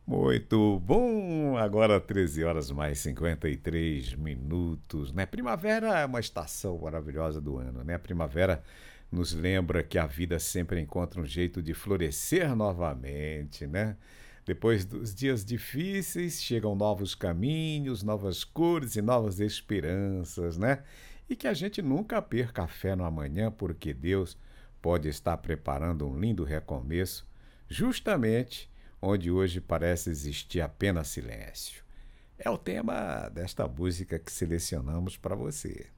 Muito bom! Agora 13 horas mais 53 minutos, né? Primavera é uma estação maravilhosa do ano, né? A primavera nos lembra que a vida sempre encontra um jeito de florescer novamente, né? Depois dos dias difíceis, chegam novos caminhos, novas cores e novas esperanças, né? E que a gente nunca perca a fé no amanhã, porque Deus pode estar preparando um lindo recomeço, justamente onde hoje parece existir apenas silêncio. É o tema desta música que selecionamos para você.